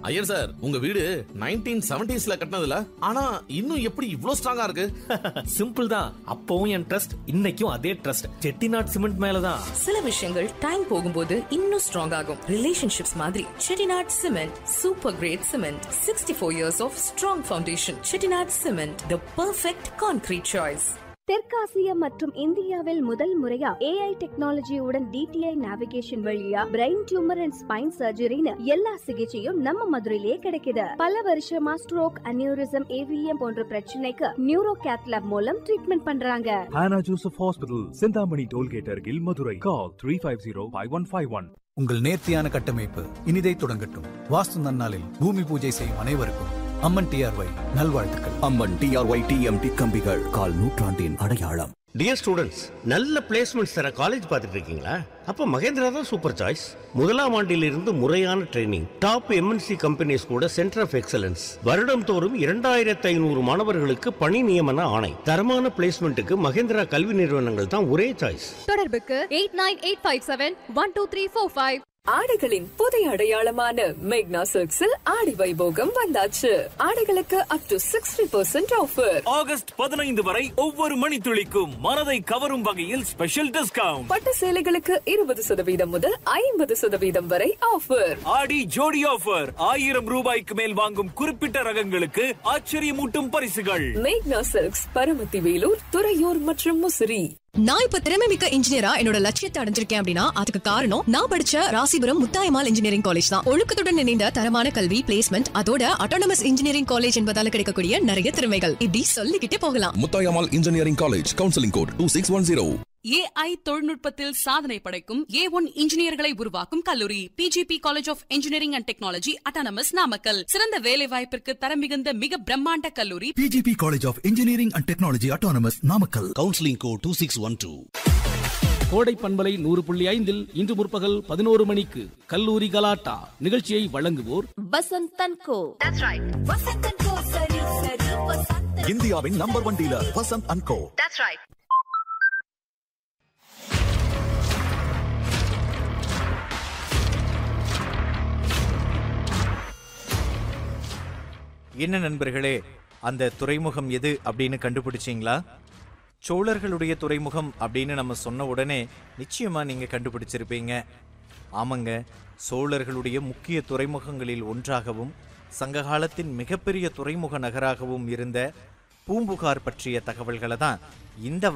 Iyer sir, உங்க வீடு 1970s கட்டினதுல, ஆனா இன்னும் எப்படி இவ்ளோ ஸ்ட்ராங்கா இருக்கு? சிம்பிள் தான். அப்பவும் என் ட்ரஸ்ட், இன்னைக்கும் அதே ட்ரஸ்ட். செட்டிநாட் சிமெண்ட் மேலதான். சில விஷயங்கள் டைம் போகும்போது இன்னும் ஸ்ட்ராங் ஆகும். ரிலேஷன்ஷிப்ஸ் மாதிரி Chettinad cement super great cement. 64 years of strong foundation. Chettinad cement, the perfect concrete choice. தெற்காசியா மற்றும் இந்தியாவில் முதல் முறையா AI டெக்னாலஜியுடன் DTI நேவிகேஷன் வழியா பிரெயின் டியூமர் அண்ட் ஸ்பைன் சர்ஜரின்னு எல்லா சிகிச்சையும் நம்ம மதுரையிலேயே கிடைக்குது. பல வருஷமா ஸ்ட்ரோக், அனியூரிசம், AVM போன்ற பிரச்சனைக்கு நியூரோ கேத்லாப் மூலம் ட்ரீட்மெண்ட் பண்றாங்க. Hannah Joseph Hospital, Chintamani tollgate அருகில், மதுரை. Call 350-5151. உங்கள் நேர்த்தியான கட்டமைப்பு இனிதை தொடங்கட்டும். வாஸ்து நன்னாளில் பூமி பூஜை செய்யும் அனைவருக்கும் அம்மன் டிஆர்ஒய் நல்வாழ்த்துக்கள். அம்மன் டிஆர்ஒய் டிஎம்டி கம்பிகள், கால் நூற்றாண்டின் அடையாளம். டியர் ஸ்டூடெண்ட்ஸ், நல்ல பிளேஸ்மெண்ட்ஸ் தர காலேஜ் பார்த்துட்டு இருக்கீங்களா? அப்ப மகேந்திரா தான் சூப்பர் சாய்ஸ். முதலாம் ஆண்டிலிருந்து முறையான ட்ரைனிங், டாப் MNC கம்பெனிஸ் கூட சென்டர் ஆஃப் எக்ஸலன்ஸ், வருடம் தோறும் 2500 மாணவர்களுக்கு பணி நியமன ஆணை. தரமான பிளேஸ்மெண்ட்டுக்கு மகேந்திரா கல்வி நிறுவனங்கள் தான் ஒரே சாய்ஸ். தொடர்புக்கு 8985712345. ஆடைகளின் புதிய அடையாளமான மேக்னா சில்க்ஸில் ஆடி வைபோகம் வந்தாச்சு. ஆடைகளுக்கு up to 60% ஆஃபர். ஆகஸ்ட் 15 வரை ஒவ்வொரு மணித்துளிக்கும் மனதை கவரும் வகையில் ஸ்பெஷல் டிஸ்கவுண்ட். பட்டு சேலைகளுக்கு 20% முதல் 50% வரை ஆஃபர். ஆடி ஜோடி ஆஃபர். 1000 ரூபாய்க்கு மேல் வாங்கும் குறிப்பிட்ட ரகங்களுக்கு ஆச்சரியமூட்டும் பரிசுகள். மேக்னா சில்க்ஸ், பரமத்தி வேலூர், துறையூர் மற்றும் முசிறி. நான் இப்ப திறமை மிக்க இன்ஜினியரா என்னோட லட்சியத்தை அடைஞ்சிருக்கேன் அப்படின்னா அதுக்கு காரணம் நான் படிச்ச ராசிபுரம் முத்தாயம்மாள் இன்ஜினியரிங் காலேஜ் தான். ஒழுக்கத்துடன் இணைந்த தரமான கல்வி, பிளேஸ்மெண்ட், அதோட அட்டானமஸ் இன்ஜினியரிங் காலேஜ் என்பதால கிடைக்கக்கூடிய நிறைய திறமைகள் இப்படி சொல்லிக்கிட்டே போகலாம். Muthayammal engineering college, counselling code 2610. AI தொழில்நுட்பத்தில் சாதனை படைக்கும் A1 இன்ஜினியர்களை உருவாக்கும் கல்லூரி PGP college of engineering and technology, autonomous, Namakkal. சிறந்த வேலை வாய்ப்பிற்கு தரம் மிகுந்த மிக பிரம்மாண்ட கல்லூரி PGP college of engineering and technology, autonomous, Namakkal. Counselling code 2612. கோடை பண்பலை 100.5 இன்று முற்பகல் 11 மணிக்கு கல்லூரி கலாட்டா நிகழ்ச்சியை வழங்குவோர் வசந்த் அண்ட் கோ. இந்தியாவின் நம்பர் 1 டீலர் வசந்த் அண்ட் கோ. என்ன நண்பர்களே, அந்த துறைமுகம் எது அப்படின்னு கண்டுபிடிச்சிங்களா? சோழர்களுடைய துறைமுகம் அப்படின்னு நம்ம சொன்ன உடனே நிச்சயமா நீங்க கண்டுபிடிச்சிருப்பீங்க. ஆமாங்க, சோழர்களுடைய முக்கிய துறைமுகங்களில் ஒன்றாகவும் சங்ககாலத்தின் மிகப்பெரிய துறைமுக நகராகவும் இருந்த பூம்புகார் பற்றிய தகவல்களை தான் இந்த